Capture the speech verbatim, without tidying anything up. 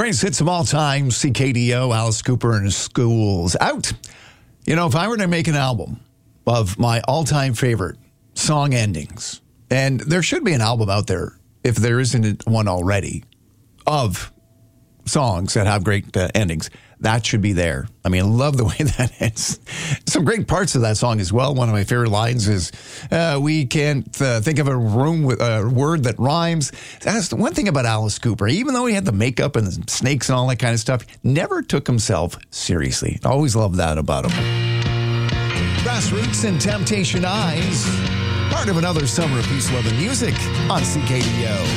Greatest hits of all time, C K D O, Alice Cooper and Schools Out. You know, if I were to make an album of my all-time favorite song endings, and there should be an album out there, if there isn't one already, of songs that have great uh, endings, that should be there. I mean, I love the way that ends. Some great parts of that song as well. One of my favorite lines is, uh, we can't uh, think of a room with a word that rhymes. That's the one thing about Alice Cooper. Even though he had the makeup and the snakes and all that kind of stuff, never took himself seriously. Always loved that about him. Grassroots and Temptation Eyes, part of another summer of peace, love, and music on C K D O.